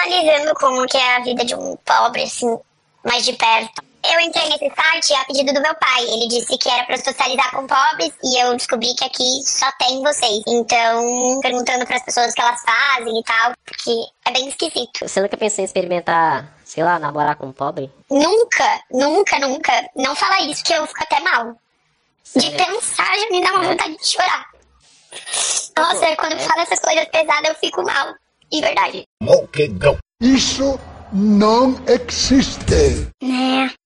analisando como que é a vida de um pobre, assim, mais de perto. Eu entrei nesse site a pedido do meu pai. Ele disse que era pra socializar com pobres e eu descobri que aqui só tem vocês. Então, perguntando pras pessoas o que elas fazem e tal, porque é bem esquisito. Você nunca pensou em experimentar, sei lá, namorar com um pobre? Nunca. Não fala isso que eu fico até mal. De pensar já me dá uma vontade de chorar. Nossa, quando fala essas coisas pesadas eu fico mal. De verdade. Isso não existe. Né?